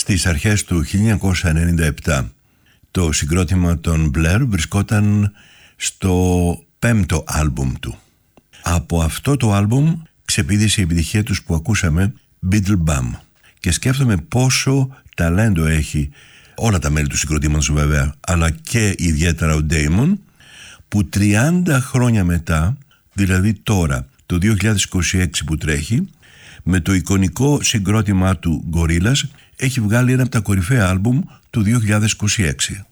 Στις αρχές του 1997 το συγκρότημα των Blair βρισκόταν στο 5ο άλμπουμ του. Από αυτό το άλμπουμ ξεπήδησε η επιτυχία τους που ακούσαμε, Beetle Bum. Και σκέφτομαι πόσο ταλέντο έχει όλα τα μέλη του συγκροτήματος βέβαια, αλλά και ιδιαίτερα ο Damon, που 30 χρόνια μετά, δηλαδή τώρα το 2026 που τρέχει, με το εικονικό συγκρότημά του Gorillaz έχει βγάλει ένα από τα κορυφαία άλμπουμ του 2026.